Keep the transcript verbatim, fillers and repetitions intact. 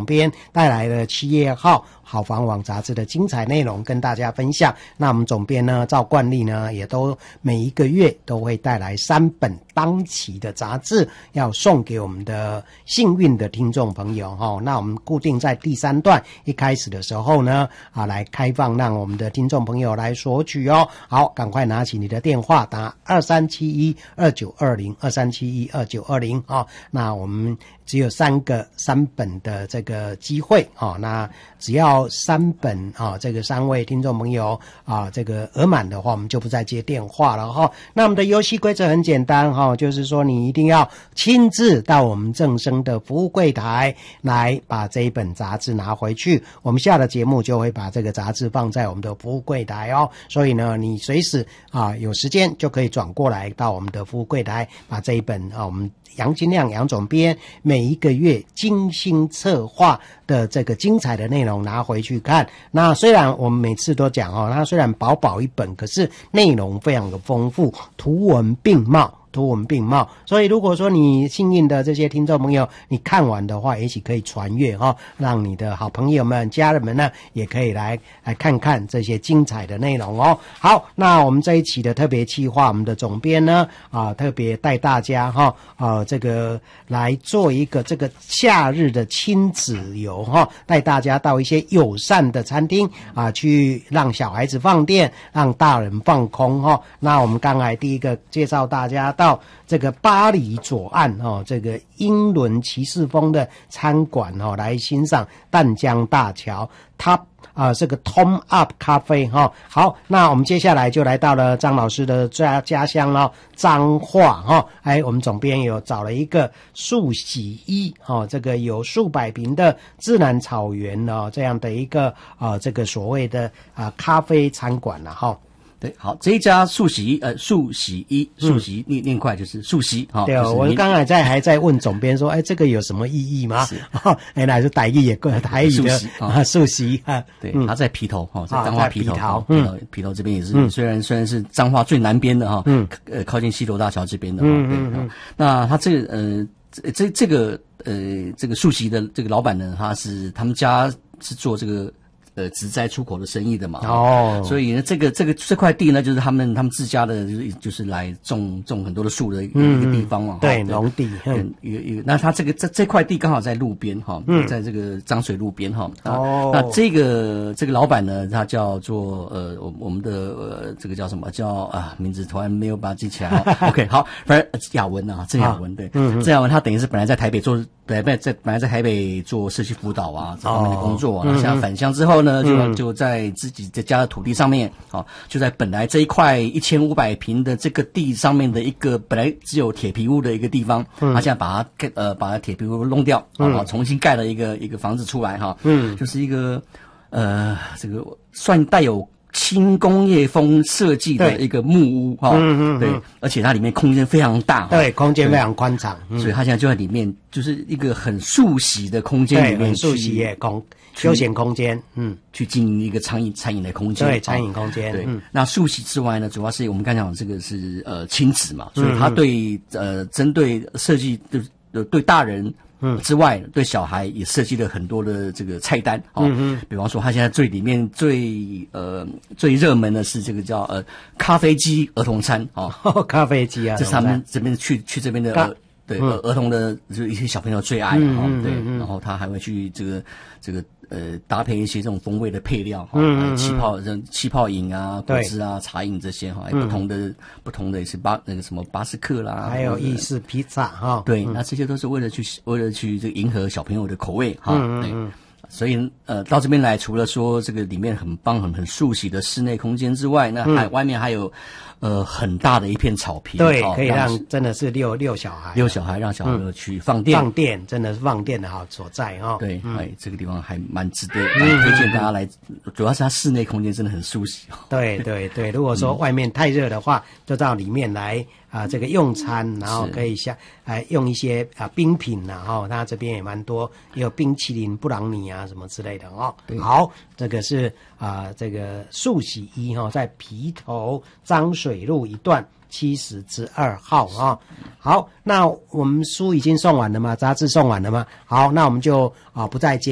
总编带来了七月号好房网杂志的精彩内容跟大家分享。那我们总编呢，照惯例呢，也都每一个月都会带来三本当期的杂志，要送给我们的幸运的听众朋友哈。那我们固定在第三段一开始的时候呢，啊，来开放让我们的听众朋友来索取哦。好，赶快拿起你的电话，打二三七一二九二零二三七一二九二零啊。那我们只有三个三本的这个机会啊，那只要三本啊，这个三位听众朋友啊，这个额满的话，我们就不再接电话了哈。那我们的游戏规则很简单哈，就是说你一定要亲自到我们正声的服务柜台来把这一本杂志拿回去，我们下了节目就会把这个杂志放在我们的服务柜台哦。所以呢，你随时啊有时间就可以转过来到我们的服务柜台，把这一本啊我们杨金亮杨总编每一个月精心策划的这个精彩的内容拿回去看。那虽然我们每次都讲哦，它虽然薄薄一本，可是内容非常的丰富，图文并茂。图文并茂，所以如果说你幸运的这些听众朋友，你看完的话，也许可以传阅哈、哦，让你的好朋友们、家人们呢，也可以来来看看这些精彩的内容哦。好，那我们这一期的特别企划，我们的总编呢啊，特别带大家哈啊、呃、这个来做一个这个夏日的亲子游哈，带大家到一些友善的餐厅啊，去让小孩子放电，让大人放空哈。那我们刚才第一个介绍大家到到这个巴黎左岸哦，这个英伦骑士风的餐馆哦，来欣赏淡江大桥 Top 啊、呃，这个 Tom Up 咖啡哈、哦。好，那我们接下来就来到了张老师的家家乡哦，彰化哈、哦。哎，我们总编有找了一个树洗衣哦，这个有数百坪的自然草原哦，这样的一个啊、呃，这个所谓的啊、呃、咖啡餐馆了哈。哦对，好，这一家素洗衣，呃，素洗衣，素洗念念快就是素洗哈。 对、哦， 就是、 我刚才在还在问总编说，哎，这个有什么意义吗？哦，原来是台语也过台语的啊，素洗啊。 对， 嗯、 他在皮头哈，在彰化皮头， 皮头， 嗯，皮头这边也是，嗯、虽然虽然是彰化最南边的哈，嗯，呃，靠近西螺大桥这边的哈， 嗯对， 嗯嗯那他这个呃，这这个呃，这个素洗的这个老板呢，他是他们家是做这个。呃，植栽出口的生意的嘛，哦，所以呢，这个这个这块地呢，就是他们他们自家的，就是就是来种种很多的树的一个、嗯、一个地方嘛， 对，农地， 嗯，有有，那他这个这这块地刚好在路边哈，嗯，在这个漳水路边哈，哦，那这个这个老板呢，他叫做呃，我我们的呃，这个叫什么叫啊，名字突然没有把它记起来，OK， 好，反正雅文啊，郑雅文，对，嗯，郑雅文他等于是本来在台北做，本来在本来在台北做社区辅导啊这方面的工作啊，那、哦、现在返乡之后呢。就、嗯、就在自己的家的土地上面，啊，就在本来这一块一千五百坪的这个地上面的一个本来只有铁皮屋的一个地方，嗯，他现在把它呃把它铁皮屋弄掉，啊，嗯、重新盖了一个一个房子出来哈，嗯，就是一个呃这个算带有轻工业风设计的一个木屋哈，嗯嗯，对，而且它里面空间非常大， 对，空间非常宽敞， 嗯、所以它现在就在里面，就是一个很素洗的空间里面， 素洗业空。休闲空间，嗯， 去经营一个餐饮餐饮的空间， 对，餐饮空间， 对。嗯、那素洗之外呢，主要是我们刚才讲这个是呃亲子嘛，所以它对呃针对设计的对大人嗯之外，对小孩也设计了很多的这个菜单，哦、嗯比方说它现在最里面最呃最热门的是这个叫呃咖啡机儿童餐，哦， 咖啡机啊， 这是他们这边去去这边的。呃对，嗯、儿童的就是一些小朋友最爱哈、嗯，对，嗯、然后他还会去这个这个呃搭配一些这种风味的配料哈，嗯、气泡这气泡饮啊、果汁啊、茶饮这些哈，不同的、嗯、不同的也是巴那个什么巴斯克啦， 还有意式披萨哈， 对，嗯、那这些都是为了去为了去这个迎合小朋友的口味哈，嗯、对。嗯所以呃，到这边来，除了说这个里面很棒、很很素洗的室内空间之外，那还、嗯、外面还有呃很大的一片草坪， 对，哦、可以让真的是遛遛小孩， 遛小孩，让小朋友去放电， 放电真的是放电的好所在哦。 对，嗯、哎，这个地方还蛮值得，蛮推荐大家来。主要是它室内空间真的很舒适哦。 对对对，如果说外面太热的话，就到里面来。啊，这个用餐，然后可以像哎用一些啊冰品呐，哈、哦，它这边也蛮多，也有冰淇淋、布朗尼啊什么之类的哦。好，这个是啊这个素洗衣哈、哦，在皮头漳水路一段七十之二号啊、哦。好，那我们书已经送完了吗？杂志送完了吗？好，那我们就啊不再接。